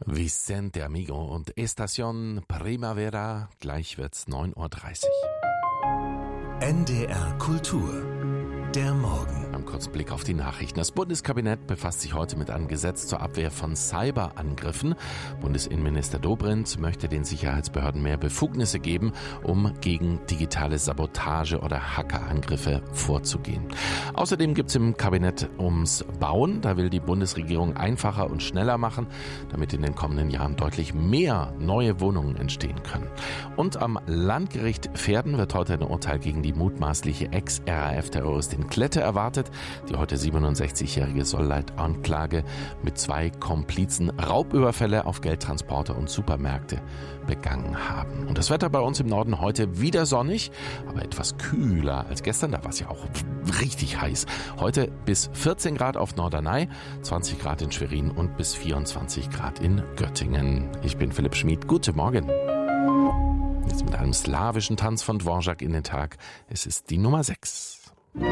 Vicente Amigo und Estación Primavera. Gleich wird's 9:30 Uhr. NDR Kultur. Der Morgen. Ein kurzer Blick auf die Nachrichten. Das Bundeskabinett befasst sich heute mit einem Gesetz zur Abwehr von Cyberangriffen. Bundesinnenminister Dobrindt möchte den Sicherheitsbehörden mehr Befugnisse geben, um gegen digitale Sabotage oder Hackerangriffe vorzugehen. Außerdem gibt es im Kabinett ums Bauen. Da will die Bundesregierung einfacher und schneller machen, damit in den kommenden Jahren deutlich mehr neue Wohnungen entstehen können. Und am Landgericht Verden wird heute ein Urteil gegen die mutmaßliche Ex-RAF-Terroristin Klette erwartet. Die heute 67-Jährige soll laut Anklage mit 2 Komplizen Raubüberfälle auf Geldtransporter und Supermärkte begangen haben. Und das Wetter bei uns im Norden heute wieder sonnig, aber etwas kühler als gestern. Da war es ja auch richtig heiß. Heute bis 14 Grad auf Norderney, 20 Grad in Schwerin und bis 24 Grad in Göttingen. Ich bin Philipp Schmid. Guten Morgen. Jetzt mit einem slawischen Tanz von Dvorak in den Tag. Es ist die Nummer 6.